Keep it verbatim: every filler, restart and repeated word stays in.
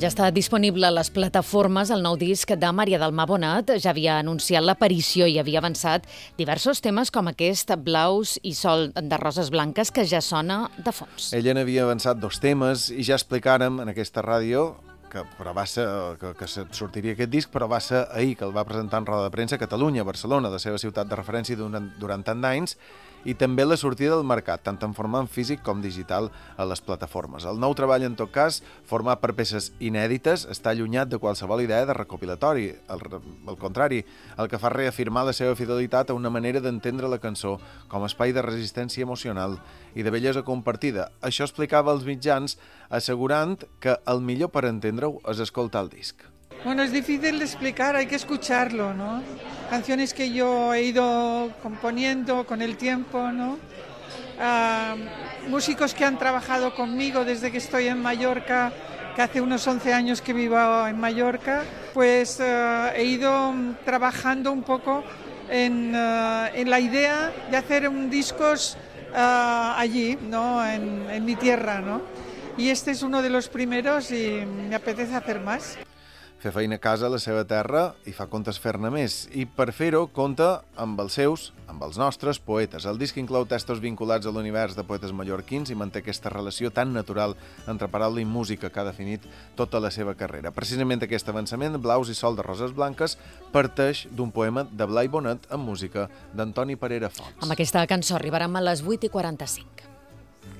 Ja està disponible a les plataformes el nou disc de Maria del Mar Bonet. Ja havia anunciat l'aparició i havia avançat diversos temes com aquest Blaus i Sol de Roses Blanques, que ja sona de fons. Ella n'havia avançat dos temes i ja explicàrem en aquesta ràdio que, però va ser, que, que sortiria aquest disc, però va ser ahir que el va presentar en roda de premsa a Catalunya, a Barcelona, la seva ciutat de referència durant, durant tant d'anys, i també la sortida del mercat, tant en format físic com digital a les plataformes. El nou treball, en tot cas, format per peces inèdites, està allunyat de qualsevol idea de recopilatori. Al, al contrari, el que fa reafirmar la seva fidelitat a una manera d'entendre la cançó com a espai de resistència emocional i de bellesa compartida. Això explicava als mitjans, assegurant que el millor per entendre-ho és escoltar el disc. Bueno, es difícil de explicar, hay que escucharlo, ¿no? Canciones que yo he ido componiendo con el tiempo, ¿no? Uh, músicos que han trabajado conmigo desde que estoy en Mallorca, que hace unos once años que vivo en Mallorca, pues uh, he ido trabajando un poco en, uh, en la idea de hacer un discos uh, allí, ¿no? En, en mi tierra, ¿no? Y este es uno de los primeros y me apetece hacer más. Fer feina a casa a la seva terra i fa comptes fer-ne més. I per fer-ho compta amb els seus, amb els nostres poetes. El disc inclou textos vinculats a l'univers de poetes mallorquins i manté aquesta relació tan natural entre paraula i música que ha definit tota la seva carrera. Precisament aquest avançament, Blaus i Sol de Roses Blanques, parteix d'un poema de Blai Bonet amb música d'Antoni Parera Fons. Amb aquesta cançó arribarem a les vuit i quaranta-cinc.